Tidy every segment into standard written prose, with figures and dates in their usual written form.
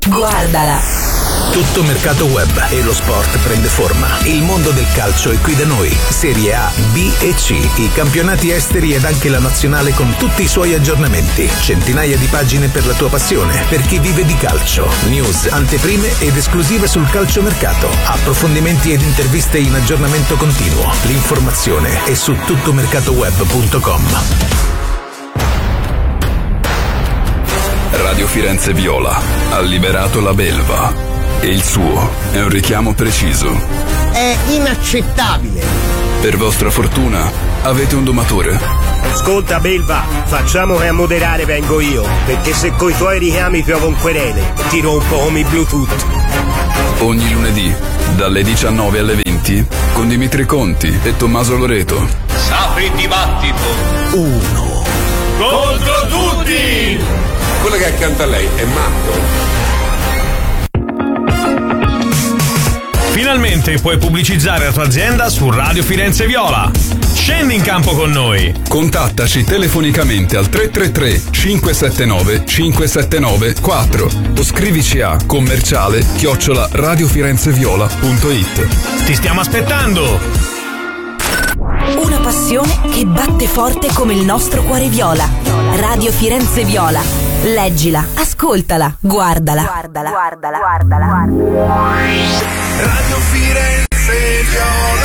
Guardala. Tutto mercato web e lo sport prende forma. Il mondo del calcio è qui da noi. Serie A, B e C, i campionati esteri ed anche la nazionale con tutti i suoi aggiornamenti. Centinaia di pagine per la tua passione, per chi vive di calcio. News, anteprime ed esclusive sul calciomercato. Approfondimenti ed interviste in aggiornamento continuo. L'informazione è su tuttomercatoweb.com. Radio Firenze Viola ha liberato la belva e il suo è un richiamo preciso. È inaccettabile. Per vostra fortuna avete un domatore. Ascolta belva, facciamo che a moderare vengo io, perché se coi tuoi richiami piovo un querele, ti rompo come i Bluetooth. Ogni lunedì dalle 19 alle 20 con Dimitri Conti e Tommaso Loreto. Sapri dibattito. 1 contro tutti. Quello che accanto a lei è matto. Finalmente puoi pubblicizzare la tua azienda su Radio Firenze Viola. Scendi in campo con noi. Contattaci telefonicamente al 333 579 579 4 o scrivici a commerciale@radiofirenzeviola.it. Ti stiamo aspettando. Una passione che batte forte come il nostro cuore viola. Radio Firenze Viola. Leggila, ascoltala, guardala. Radio Firenze Viola.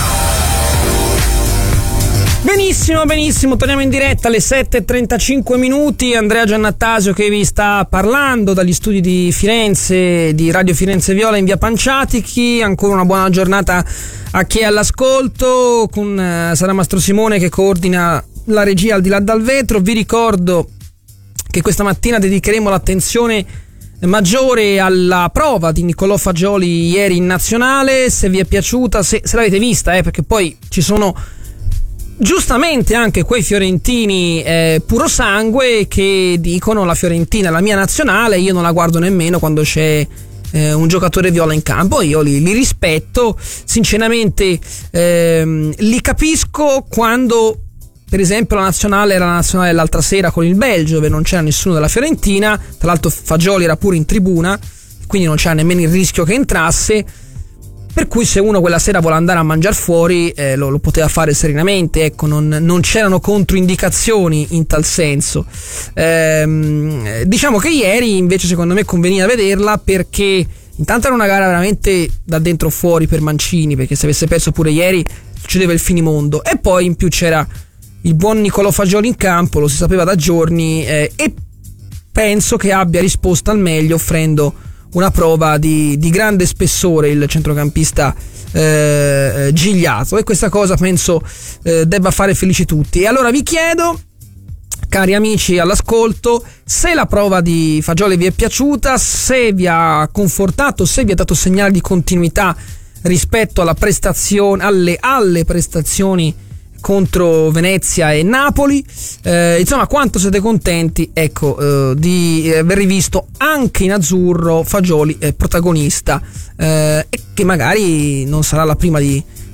Benissimo, torniamo in diretta alle 7:35 minuti. Andrea Giannattasio che vi sta parlando dagli studi di Firenze, di Radio Firenze Viola in via Panciatichi. Ancora una buona giornata a chi è all'ascolto, con Sara Mastro Simone che coordina la regia al di là dal vetro. Vi ricordo che questa mattina dedicheremo l'attenzione maggiore alla prova di Nicolò Fagioli ieri in nazionale. Se vi è piaciuta, se l'avete vista, perché poi ci sono giustamente anche quei fiorentini puro sangue che dicono la Fiorentina è la mia nazionale, io non la guardo nemmeno quando c'è un giocatore viola in campo. Io li rispetto sinceramente, li capisco quando per esempio la nazionale era la nazionale l'altra sera con il Belgio, dove non c'era nessuno della Fiorentina, tra l'altro Fagioli era pure in tribuna, quindi non c'era nemmeno il rischio che entrasse, per cui se uno quella sera vuole andare a mangiare fuori lo poteva fare serenamente, ecco, non c'erano controindicazioni in tal senso. Diciamo che ieri invece secondo me conveniva vederla, perché intanto era una gara veramente da dentro fuori per Mancini, perché se avesse perso pure ieri succedeva il finimondo, e poi in più c'era il buon Nicolò Fagioli in campo, lo si sapeva da giorni, e penso che abbia risposto al meglio offrendo una prova di grande spessore il centrocampista Gigliato, e questa cosa penso debba fare felici tutti. E allora vi chiedo, cari amici all'ascolto, se la prova di Fagioli vi è piaciuta, se vi ha confortato, se vi ha dato segnale di continuità rispetto alla prestazione, alle prestazioni contro Venezia e Napoli, insomma quanto siete contenti, ecco, di aver rivisto anche in azzurro Fagioli protagonista, e che magari non sarà la prima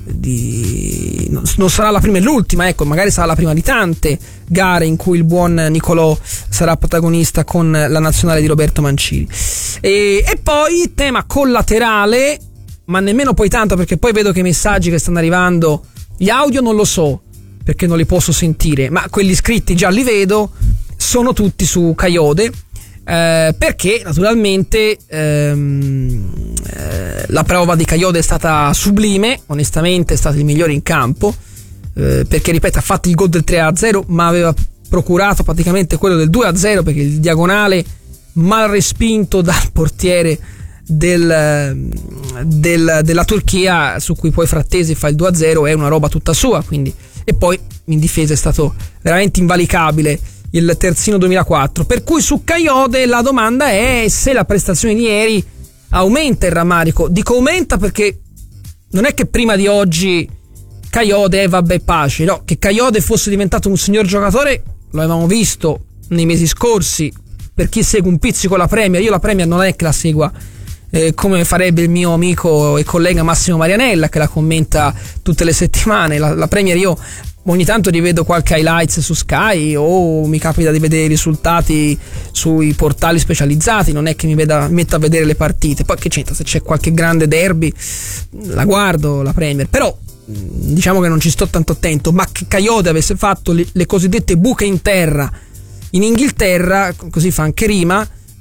non sarà la prima e l'ultima, ecco, magari sarà la prima di tante gare in cui il buon Nicolò sarà protagonista con la nazionale di Roberto Mancini. E poi tema collaterale, ma nemmeno poi tanto, perché poi vedo che i messaggi che stanno arrivando, gli audio non lo so perché non li posso sentire, ma quelli scritti già li vedo, sono tutti su Kayode, perché naturalmente la prova di Kayode è stata sublime, onestamente è stato il migliore in campo, perché ripeto ha fatto il gol del 3-0 ma aveva procurato praticamente quello del 2-0, perché il diagonale mal respinto dal portiere della Turchia, su cui poi Frattesi fa il 2-0, è una roba tutta sua, quindi. E poi in difesa è stato veramente invalicabile il terzino 2004, per cui su Kayode la domanda è se la prestazione di ieri aumenta il rammarico. Dico aumenta perché non è che prima di oggi Kayode vabbè pace, no, che Kayode fosse diventato un signor giocatore lo avevamo visto nei mesi scorsi. Per chi segue un pizzico la Premier, io la Premier non è che la segua come farebbe il mio amico e collega Massimo Marianella, che la commenta tutte le settimane. La Premier io ogni tanto rivedo qualche highlights su Sky o mi capita di vedere i risultati sui portali specializzati, non è che metto a vedere le partite. Poi che c'entra, se c'è qualche grande derby la guardo la Premier, però diciamo che non ci sto tanto attento. Ma che Kayode avesse fatto le cosiddette buche in terra in Inghilterra, così fa anche rima,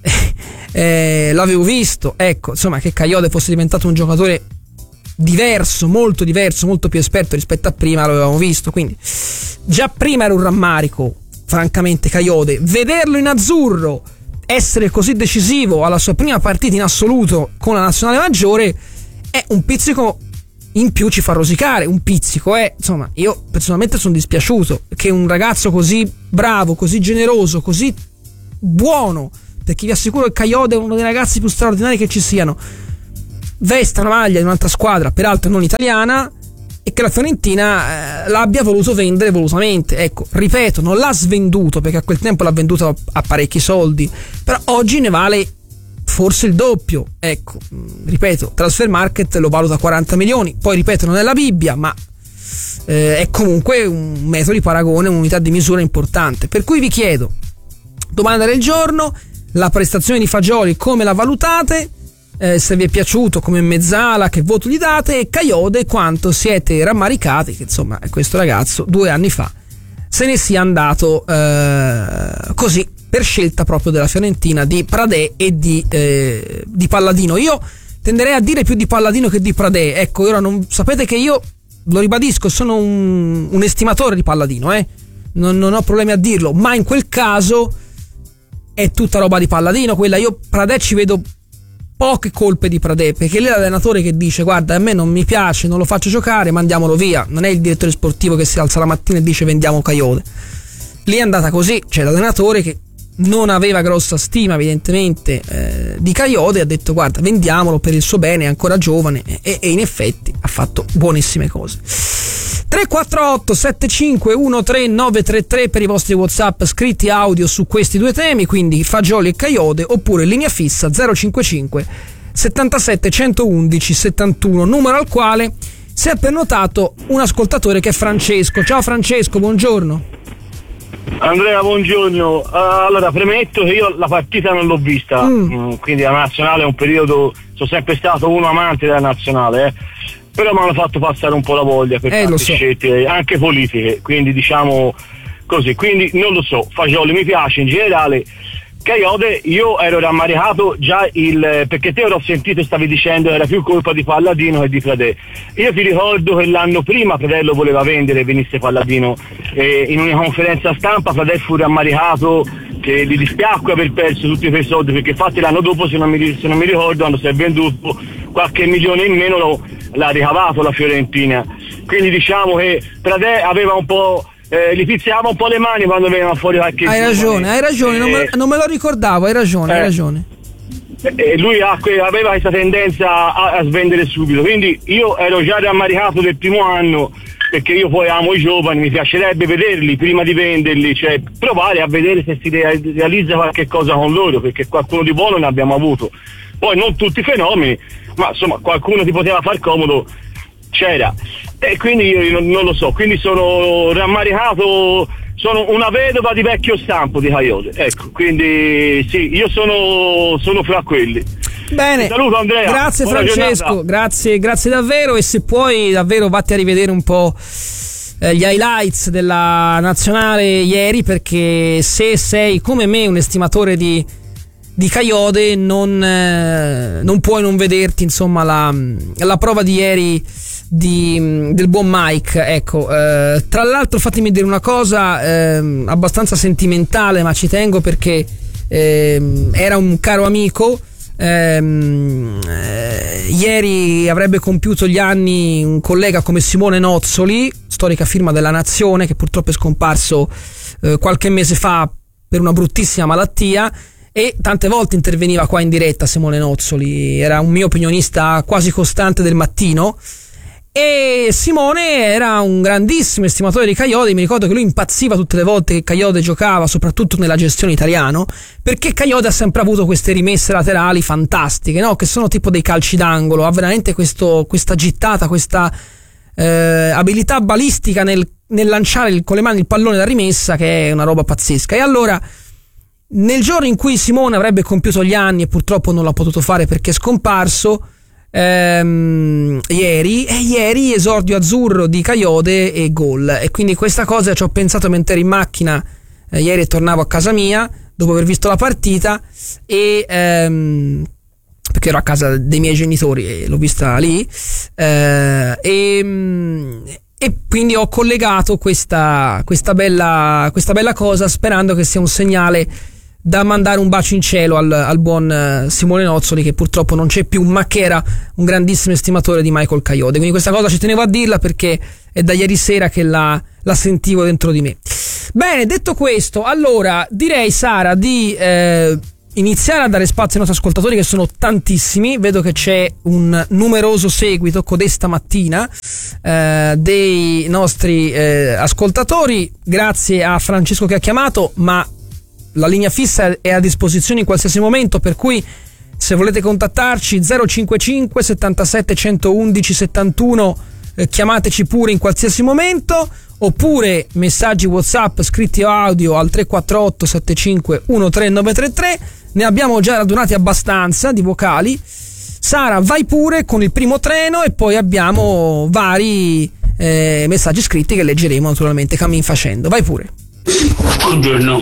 l'avevo visto. Ecco, insomma, che Kayode fosse diventato un giocatore diverso, molto più esperto rispetto a prima, l'avevamo visto. Quindi già prima era un rammarico, francamente, Kayode. Vederlo in azzurro, essere così decisivo alla sua prima partita in assoluto con la nazionale maggiore, è un pizzico in più, ci fa rosicare. Un pizzico, insomma, io personalmente sono dispiaciuto che un ragazzo così bravo, così generoso, così buono, perché vi assicuro che Kayode è uno dei ragazzi più straordinari che ci siano, vesta la maglia di un'altra squadra, peraltro non italiana, e che la Fiorentina l'abbia voluto vendere volutamente. Ecco, ripeto, non l'ha svenduto, perché a quel tempo l'ha venduto a parecchi soldi, però oggi ne vale forse il doppio. Ecco, ripeto, Transfermarkt lo valuta a 40 milioni, poi ripeto, non è la Bibbia, ma è comunque un metodo di paragone, un'unità di misura importante. Per cui vi chiedo, domanda del giorno: la prestazione di Fagioli come la valutate? Se vi è piaciuto come mezzala, che voto gli date? E Kayode, quanto siete rammaricati che insomma questo ragazzo 2 anni fa se ne sia andato così, per scelta proprio della Fiorentina, di Pradè e di Palladino. Io tenderei a dire più di Palladino che di Pradè. Ecco, ora sapete che io, lo ribadisco, sono un estimatore di Palladino, non ho problemi a dirlo, ma in quel caso è tutta roba di Palladino quella. Io Pradè ci vedo poche colpe di Pradè, perché lì è l'allenatore che dice: guarda, a me non mi piace, non lo faccio giocare, mandiamolo via. Non è il direttore sportivo che si alza la mattina e dice vendiamo Kayode. Lì è andata così, c'è l'allenatore che non aveva grossa stima evidentemente di Kayode, ha detto guarda, vendiamolo per il suo bene, è ancora giovane, e in effetti ha fatto buonissime cose. 348 7513 933 per i vostri WhatsApp scritti audio su questi due temi, quindi Fagioli e Kayode, oppure linea fissa 055 77 111 71, numero al quale si è prenotato un ascoltatore che è Francesco. Ciao Francesco, buongiorno. Andrea, buongiorno. Allora, premetto che io la partita non l'ho vista, quindi la nazionale è un periodo, sono sempre stato uno amante della nazionale, però mi hanno fatto passare un po' la voglia per tante scelte anche politiche, quindi diciamo così, quindi non lo so. Fagioli mi piace in generale. Kayode io ero rammaricato già perché te ora ho sentito e stavi dicendo che era più colpa di Palladino che di Pradè. Io ti ricordo che l'anno prima Pradè lo voleva vendere, venisse Palladino, in una conferenza stampa Pradè fu rammaricato che gli dispiacque aver perso tutti quei soldi, perché infatti l'anno dopo, se non mi ricordo, quando si è venduto, qualche milione in meno l'ha ricavato la Fiorentina. Quindi diciamo che Pradè aveva un po', gli pizziava un po' le mani quando veniva fuori qualche hai ragione, non me lo ricordavo, hai ragione. E lui aveva questa tendenza a svendere subito, quindi io ero già rammaricato del primo anno, perché io poi amo i giovani, mi piacerebbe vederli prima di venderli, cioè provare a vedere se si realizza qualche cosa con loro, perché qualcuno di buono ne abbiamo avuto. Poi non tutti i fenomeni, ma insomma qualcuno ti poteva far comodo c'era, e quindi io non lo so, quindi sono rammaricato, sono una vedova di vecchio stampo di Kayode, ecco, quindi sì, io sono fra quelli. Bene, ti saluto Andrea, grazie Francesco, grazie davvero, e se puoi davvero vatti a rivedere un po' gli highlights della nazionale ieri, perché se sei come me un estimatore di Kayode non puoi non vederti insomma la prova di ieri del buon Mike. Ecco, tra l'altro fatemi dire una cosa abbastanza sentimentale, ma ci tengo perché era un caro amico. Ieri avrebbe compiuto gli anni un collega come Simone Nozzoli, storica firma della Nazione, che purtroppo è scomparso qualche mese fa per una bruttissima malattia, e tante volte interveniva qua in diretta Simone Nozzoli, era un mio opinionista quasi costante del mattino, e Simone era un grandissimo estimatore di Kayode. Mi ricordo che lui impazziva tutte le volte che Kayode giocava, soprattutto nella gestione italiano, perché Kayode ha sempre avuto queste rimesse laterali fantastiche, no? Che sono tipo dei calci d'angolo, ha veramente questa gittata, questa abilità balistica nel nel lanciare con le mani il pallone da rimessa, che è una roba pazzesca. E allora, nel giorno in cui Simone avrebbe compiuto gli anni e purtroppo non l'ha potuto fare perché è scomparso, ieri esordio azzurro di Kayode e gol, e quindi questa cosa ci ho pensato mentre ero in macchina ieri, tornavo a casa mia dopo aver visto la partita, e perché ero a casa dei miei genitori e l'ho vista lì, e quindi ho collegato questa bella cosa, sperando che sia un segnale da mandare un bacio in cielo al buon Simone Nozzoli, che purtroppo non c'è più, ma che era un grandissimo estimatore di Michael Kayode. Quindi questa cosa ci tenevo a dirla, perché è da ieri sera che la sentivo dentro di me. Bene, detto questo, allora direi, Sara, di iniziare a dare spazio ai nostri ascoltatori, che sono tantissimi. Vedo che c'è un numeroso seguito codesta mattina dei nostri ascoltatori. Grazie a Francesco che ha chiamato, ma la linea fissa è a disposizione in qualsiasi momento, per cui se volete contattarci 055 77 111 71, chiamateci pure in qualsiasi momento, oppure messaggi WhatsApp scritti o audio al 348 75 13933. Ne abbiamo già radunati abbastanza di vocali. Sara, vai pure con il primo treno, e poi abbiamo vari messaggi scritti che leggeremo naturalmente cammin facendo. Vai pure. Buongiorno,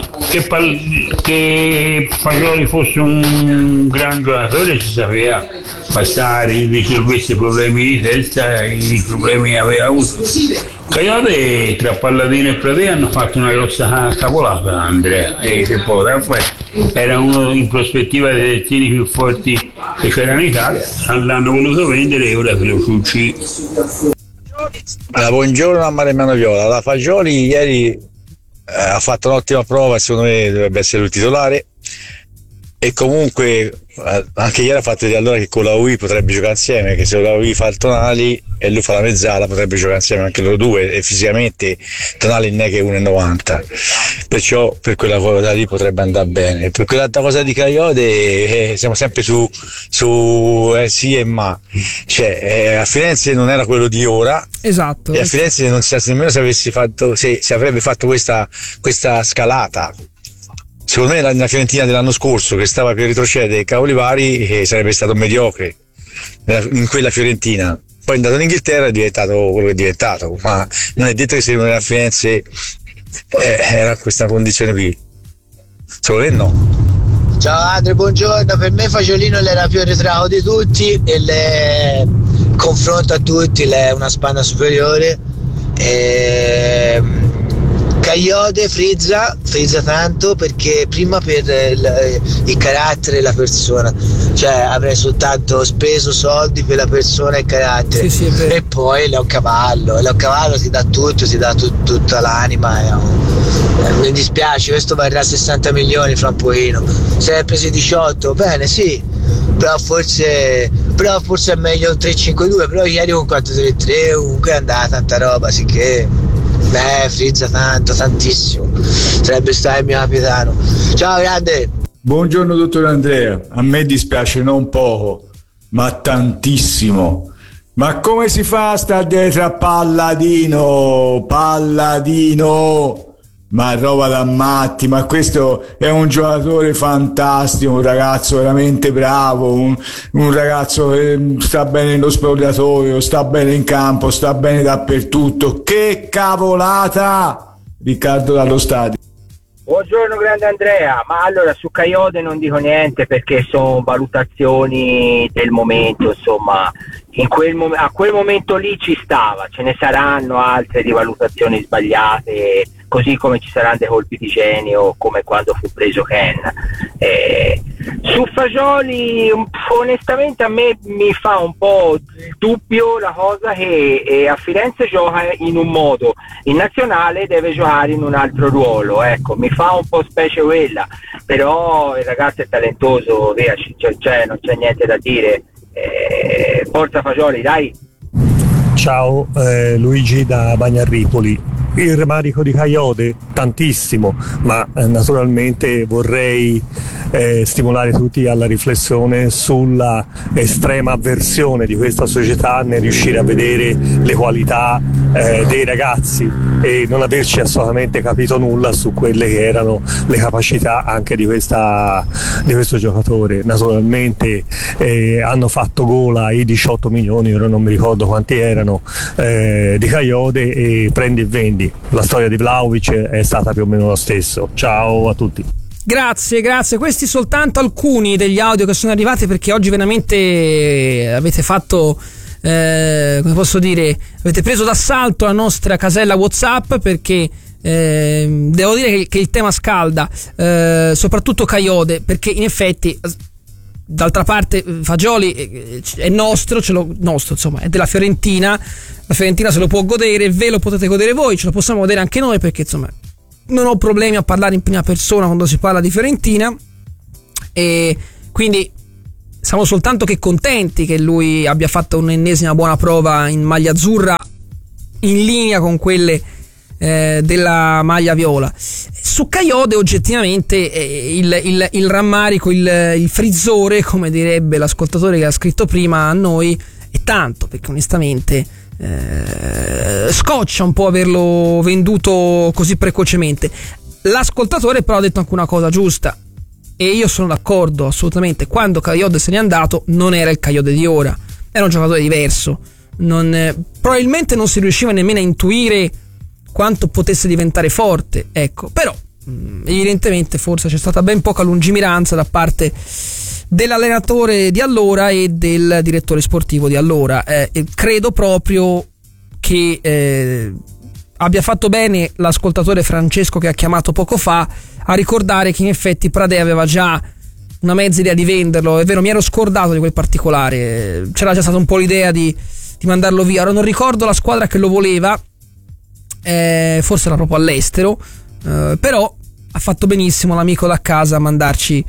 che Fagioli fosse un gran giocatore si sapeva, bastare risolvesse i problemi di testa, i problemi che aveva avuto. Kayode tra Palladino e Pradè hanno fatto una grossa cavolata, Andrea, e che poi era uno in prospettiva dei terzini più forti che c'erano in Italia, l'hanno voluto vendere e ora che lo succi. Buongiorno a Mariano Viola. La Fagioli ieri ha fatto un'ottima prova e secondo me dovrebbe essere il titolare, e comunque anche ieri ha fatto vedere allora che con la UI potrebbe giocare insieme, che se la UI fa il Tonali e lui fa la mezzala potrebbe giocare insieme anche loro due, e fisicamente Tonali non è che è 1,90, perciò per quella cosa lì potrebbe andare bene. Per quell'altra cosa di Kayode siamo sempre su sì e ma, cioè a Firenze non era quello di ora, esatto, e a Firenze non si sa nemmeno se avrebbe fatto questa scalata. Secondo me la Fiorentina dell'anno scorso, che stava per retrocedere cavoli vari, sarebbe stato mediocre in quella Fiorentina. Poi è andato in Inghilterra e è diventato quello che è diventato, ma non è detto che se non era a Firenze era questa condizione qui. Secondo me no. Ciao Andre, buongiorno. Per me Fagiolino era più arretrato di tutti, e confronto a tutti è una spanna superiore. Kayode frizza tanto, perché prima per il carattere e la persona, cioè avrei soltanto speso soldi per la persona e il carattere, sì, e poi Leo Cavallo si dà tutto, si dà tutta l'anima, mi dispiace, questo varrà 60 milioni fra un pochino, se ne hai presi 18, bene sì, però forse è meglio un 3-5-2, però ieri con 4-3-3 comunque è andata tanta roba, sicché frizza tantissimo, sarebbe stato il mio capitano. Ciao grande. Buongiorno dottor Andrea, a me dispiace non poco ma tantissimo, ma come si fa a stare dietro a Palladino, ma roba da matti, ma questo è un giocatore fantastico, un ragazzo veramente bravo, un ragazzo che sta bene nello spogliatoio, sta bene in campo, sta bene dappertutto. Che cavolata! Riccardo dallo stadio. Buongiorno grande Andrea, ma allora su Kayode non dico niente perché sono valutazioni del momento, insomma a quel momento lì ci stava, ce ne saranno altre di valutazioni sbagliate, così come ci saranno dei colpi di genio come quando fu preso Ken. Su Fagioli onestamente a me mi fa un po' dubbio la cosa che a Firenze gioca in un modo, in nazionale deve giocare in un altro ruolo, ecco, mi fa un po' specie quella, però il ragazzo è talentoso, cioè non c'è niente da dire, forza Fagioli, dai. Ciao, Luigi da Bagnarripoli. Il rammarico di Kayode tantissimo, ma naturalmente vorrei stimolare tutti alla riflessione sulla estrema avversione di questa società nel riuscire a vedere le qualità dei ragazzi e non averci assolutamente capito nulla su quelle che erano le capacità anche di questo giocatore. Naturalmente hanno fatto gola i 18 milioni, ora non mi ricordo quanti erano, di Kayode, e prendi e vendi. La storia di Vlahovic è stata più o meno lo stesso. Ciao a tutti. Grazie. Questi soltanto alcuni degli audio che sono arrivati, perché oggi veramente avete fatto, come posso dire, avete preso d'assalto la nostra casella WhatsApp, perché devo dire che il tema scalda, soprattutto Kayode, perché in effetti d'altra parte Fagioli è nostro, insomma, è della Fiorentina. La Fiorentina se lo può godere, ve lo potete godere voi, ce lo possiamo godere anche noi, perché insomma non ho problemi a parlare in prima persona quando si parla di Fiorentina, e quindi siamo soltanto che contenti che lui abbia fatto un'ennesima buona prova in maglia azzurra, in linea con quelle della maglia viola. Su Kayode oggettivamente il rammarico, il frizzore, come direbbe l'ascoltatore che ha scritto prima a noi, è tanto, perché onestamente scoccia un po' averlo venduto così precocemente. L'ascoltatore però ha detto anche una cosa giusta, e io sono d'accordo assolutamente. Quando Kayode se n'è andato non era il Kayode di ora, era un giocatore diverso, probabilmente non si riusciva nemmeno a intuire quanto potesse diventare forte, ecco. Però evidentemente forse c'è stata ben poca lungimiranza da parte dell'allenatore di allora e del direttore sportivo di allora. Credo proprio che abbia fatto bene l'ascoltatore Francesco che ha chiamato poco fa a ricordare che in effetti Pradè aveva già una mezza idea di venderlo. È vero, mi ero scordato di quel particolare, c'era già stata un po' l'idea di mandarlo via. Ora non ricordo la squadra che lo voleva, forse era proprio all'estero, però ha fatto benissimo l'amico da casa a mandarci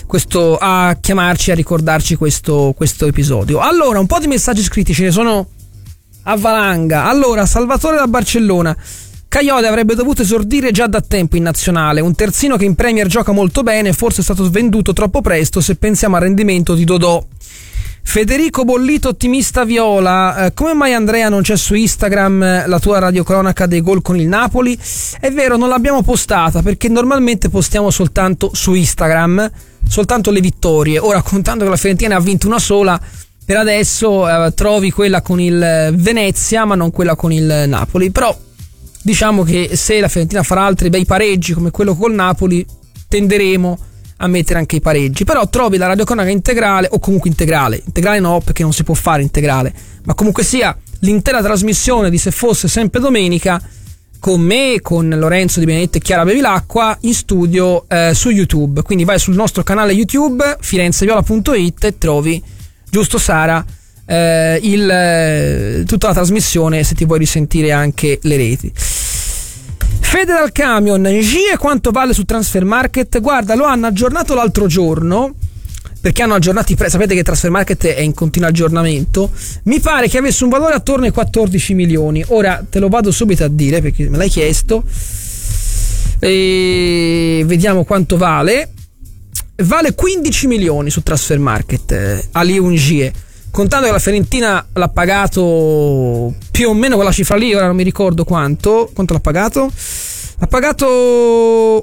a chiamarci, a ricordarci questo episodio. Allora, un po' di messaggi scritti ce ne sono a valanga. Allora, Salvatore da Barcellona: Kayode avrebbe dovuto esordire già da tempo in nazionale, un terzino che in Premier gioca molto bene, forse è stato svenduto troppo presto se pensiamo al rendimento di Dodò. Federico Bollito, ottimista viola: come mai Andrea non c'è su Instagram la tua radiocronaca dei gol con il Napoli? È vero, non l'abbiamo postata perché normalmente postiamo soltanto su Instagram, soltanto le vittorie. Ora, contando che la Fiorentina ha vinto una sola, per adesso trovi quella con il Venezia ma non quella con il Napoli. Però diciamo che se la Fiorentina farà altri bei pareggi come quello col Napoli, tenderemo a mettere anche i pareggi. Però trovi la radiocronaca integrale, o comunque integrale no, perché non si può fare integrale, ma comunque sia l'intera trasmissione di Se fosse sempre domenica, con me, con Lorenzo Di Benedetto e Chiara Bevilacqua in studio su YouTube. Quindi vai sul nostro canale YouTube firenzeviola.it e trovi, giusto Sara, tutta la trasmissione, se ti vuoi risentire anche le reti. Fede dal camion: Ngie quanto vale su Transfer Market? Guarda, lo hanno aggiornato l'altro giorno, perché hanno aggiornato i prezzi. Sapete che Transfer Market è in continuo aggiornamento. Mi pare che avesse un valore attorno ai 14 milioni. Ora te lo vado subito a dire perché me l'hai chiesto, e vediamo quanto vale. Vale 15 milioni su Transfer Market, Aliou Ngie, contando che la Fiorentina l'ha pagato più o meno quella cifra lì. Ora non mi ricordo quanto l'ha pagato. L'ha pagato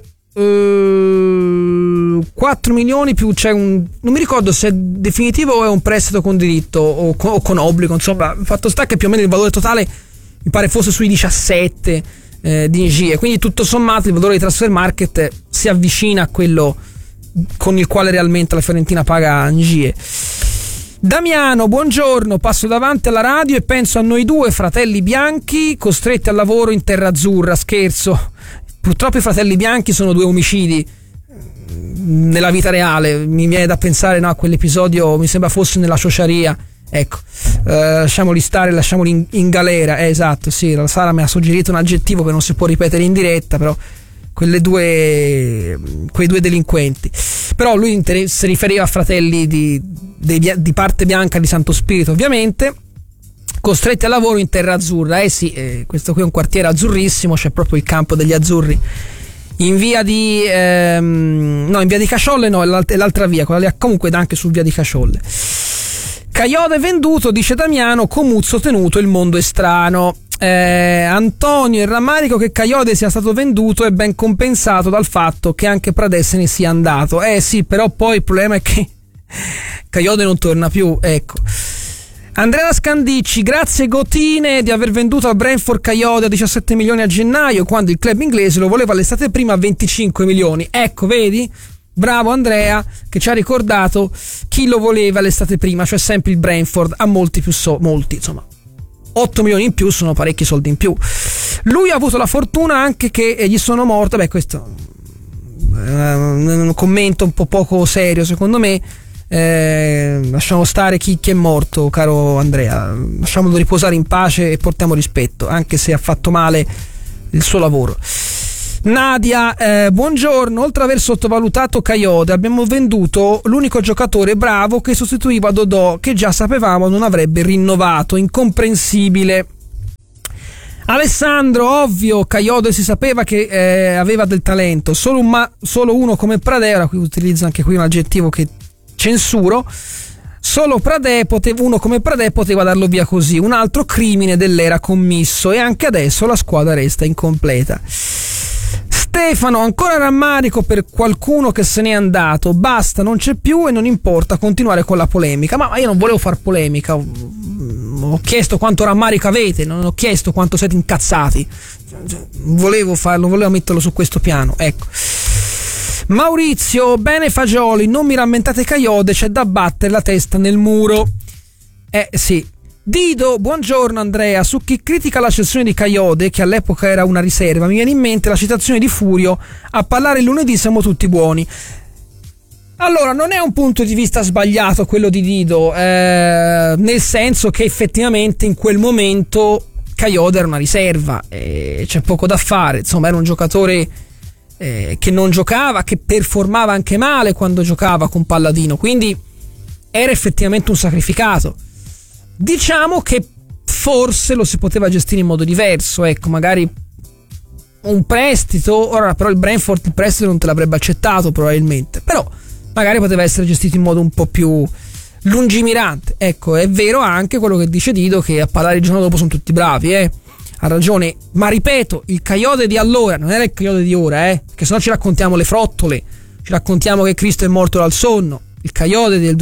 4 milioni più c'è non mi ricordo se è definitivo o è un prestito con diritto o con obbligo. Insomma, fatto sta che più o meno il valore totale mi pare fosse sui 17 di Ngie. Quindi tutto sommato il valore di Transfer Market si avvicina a quello con il quale realmente la Fiorentina paga Ngie. Damiano, buongiorno, passo davanti alla radio e penso a noi due fratelli bianchi costretti al lavoro in terra azzurra. Scherzo, purtroppo i fratelli bianchi sono 2 omicidi nella vita reale. Mi viene da pensare, no, a quell'episodio, mi sembra fosse nella ciociaria. Ecco, lasciamoli stare, lasciamoli in galera. Esatto, sì, la Sara mi ha suggerito un aggettivo che non si può ripetere in diretta, però quei due delinquenti. Però lui si riferiva a fratelli di parte bianca di Santo Spirito, ovviamente, costretti al lavoro in terra azzurra. Sì, questo qui è un quartiere azzurrissimo, c'è proprio il campo degli azzurri in via di in via di Casciolle no, è l'altra via, quella lì, comunque anche su via di Casciolle. Caiode venduto, dice Damiano, Comuzzo tenuto, il mondo è strano. Antonio, il rammarico che Caiode sia stato venduto è ben compensato dal fatto che anche Pradè se ne sia andato. Sì, però poi il problema è che Caiode non torna più, ecco. Andrea Scandicci, grazie Gotine di aver venduto al Brentford Caiode a 17 milioni a gennaio, quando il club inglese lo voleva l'estate prima a 25 milioni. Ecco, vedi? Bravo Andrea, che ci ha ricordato chi lo voleva l'estate prima, cioè sempre il Brentford, a molti più molti, insomma. 8 milioni in più sono parecchi soldi in più. Lui ha avuto la fortuna anche che gli sono morto. Questo è un commento un po' poco serio secondo me. Lasciamo stare chi è morto, caro Andrea, lasciamolo riposare in pace e portiamo rispetto, anche se ha fatto male il suo lavoro. Nadia, buongiorno. Oltre ad aver sottovalutato Caiode, abbiamo venduto l'unico giocatore bravo che sostituiva Dodò, che già sapevamo non avrebbe rinnovato. Incomprensibile. Alessandro, ovvio, Caiode si sapeva che aveva del talento, solo uno come Pradè, ora qui utilizzo anche qui un aggettivo che censuro, solo uno come Pradè poteva darlo via così, un altro crimine dell'era commisso, e anche adesso la squadra resta incompleta. Stefano, ancora rammarico per qualcuno che se n'è andato, basta, non c'è più e non importa continuare con la polemica. Ma io non volevo far polemica, ho chiesto quanto rammarico avete, non ho chiesto quanto siete incazzati, volevo metterlo su questo piano, ecco. Maurizio, bene Fagioli, non mi rammentate Caiode, c'è da battere la testa nel muro. Sì. Dido, buongiorno Andrea, su chi critica la cessione di Caiode, che all'epoca era una riserva, mi viene in mente la citazione di Furio: a parlare il lunedì siamo tutti buoni. Allora, non è un punto di vista sbagliato quello di Dido, nel senso che effettivamente in quel momento Caiode era una riserva, c'è poco da fare, insomma era un giocatore che non giocava, che performava anche male quando giocava con Palladino, quindi era effettivamente un sacrificato. Diciamo che forse lo si poteva gestire in modo diverso, ecco, magari un prestito. Ora però il Brentford il prestito non te l'avrebbe accettato probabilmente, però magari poteva essere gestito in modo un po' più lungimirante. Ecco, è vero anche quello che dice Dido, che a parlare il giorno dopo sono tutti bravi, ha ragione, ma ripeto, il Caiode di allora non era il Caiode di ora, perché sennò ci raccontiamo le frottole, ci raccontiamo che Cristo è morto dal sonno. Il Caiode del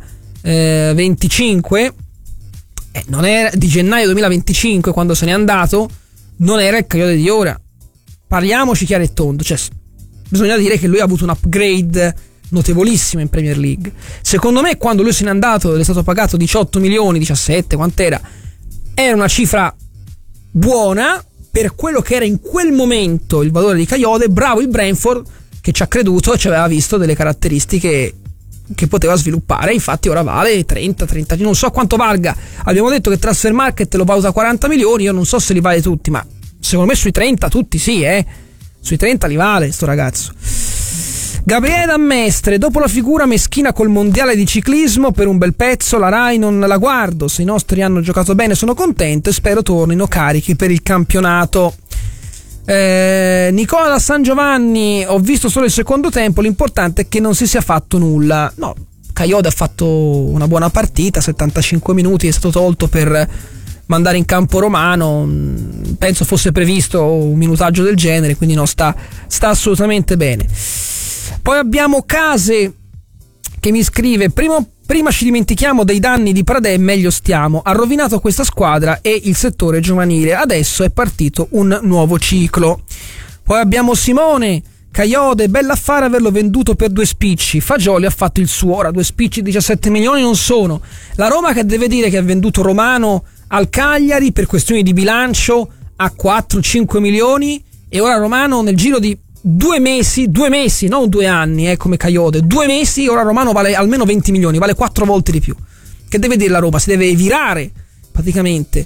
2025 non era di gennaio 2025, quando se n'è andato, non era il Caiode di ora. Parliamoci chiaro e tondo, cioè bisogna dire che lui ha avuto un upgrade notevolissimo in Premier League. Secondo me quando lui se n'è andato ed è stato pagato 18 milioni, 17, quant'era, era una cifra buona per quello che era in quel momento il valore di Caiode. Bravo il Brentford che ci ha creduto e ci aveva visto delle caratteristiche che poteva sviluppare, infatti ora vale 30, non so quanto valga. Abbiamo detto che Transfer Market lo valuta 40 milioni, io non so se li vale tutti, ma secondo me sui 30 tutti sì, sui 30 li vale sto ragazzo. Gabriele Dammestre, dopo la figura meschina col mondiale di ciclismo per un bel pezzo la Rai non la guardo, se i nostri hanno giocato bene sono contento e spero tornino carichi per il campionato. Nicola da San Giovanni, ho visto solo il secondo tempo, l'importante è che non si sia fatto nulla. No, Caiode ha fatto una buona partita, 75 minuti, è stato tolto per mandare in campo Romano, penso fosse previsto un minutaggio del genere, quindi no, sta assolutamente bene. Poi abbiamo Case che mi scrive: prima ci dimentichiamo dei danni di Pradè, meglio stiamo. Ha rovinato questa squadra e il settore giovanile. Adesso è partito un nuovo ciclo. Poi abbiamo Simone: Caiode, bell'affare averlo venduto per 2 spicci. Fagioli ha fatto il suo. Ora 2 spicci 17 milioni non sono. La Roma che deve dire che ha venduto Romano al Cagliari per questioni di bilancio a 4-5 milioni, e ora Romano nel giro di 2 mesi, non 2 anni, come Caiode, 2 mesi, ora Romano vale almeno 20 milioni, vale 4 volte di più. Che deve dire la Roma? Si deve virare praticamente.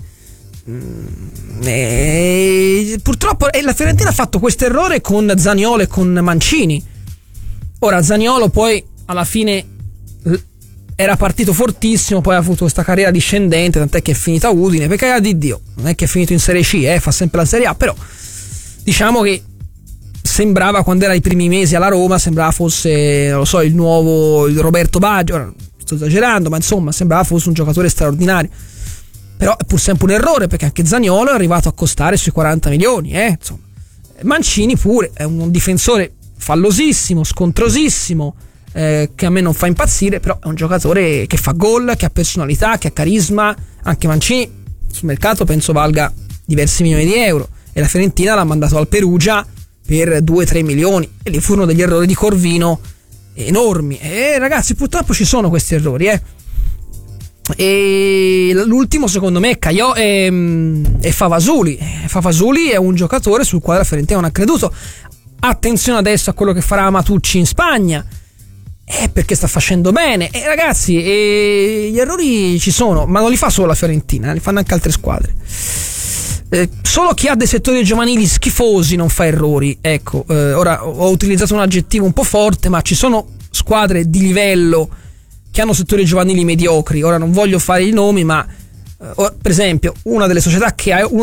Purtroppo la Fiorentina ha fatto questo errore con Zaniolo e con Mancini. Ora Zaniolo poi alla fine era partito fortissimo, poi ha avuto questa carriera discendente, tant'è che è finita a Udine, per carità di Dio, non è che è finito in Serie C, fa sempre la Serie A, però diciamo che sembrava, quando era i primi mesi alla Roma, sembrava fosse, non lo so, il nuovo Roberto Baggio. Ora, sto esagerando, ma insomma sembrava fosse un giocatore straordinario. Però è pur sempre un errore, perché anche Zaniolo è arrivato a costare sui 40 milioni, insomma. Mancini pure è un difensore fallosissimo, scontrosissimo, che a me non fa impazzire, però è un giocatore che fa gol, che ha personalità, che ha carisma. Anche Mancini sul mercato penso valga diversi milioni di euro, e la Fiorentina l'ha mandato al Perugia per 2-3 milioni, e lì furono degli errori di Corvino enormi, e ragazzi purtroppo ci sono questi errori, E l'ultimo secondo me è Favasuli. Favasuli è un giocatore sul quale la Fiorentina non ha creduto. Attenzione adesso a quello che farà Matucci in Spagna, perché sta facendo bene. Ragazzi, gli errori ci sono, ma non li fa solo la Fiorentina, li fanno anche altre squadre. Solo chi ha dei settori giovanili schifosi non fa errori. Ecco, ora ho utilizzato un aggettivo un po' forte, ma ci sono squadre di livello che hanno settori giovanili mediocri. Ora non voglio fare i nomi, ma per esempio una delle società che ha uno